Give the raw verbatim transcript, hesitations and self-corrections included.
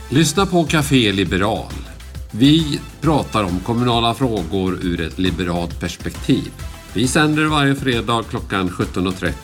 Lyssna på Café Liberal. Vi pratar om kommunala frågor ur ett liberalt perspektiv. Vi sänder varje fredag klockan sjutton och trettio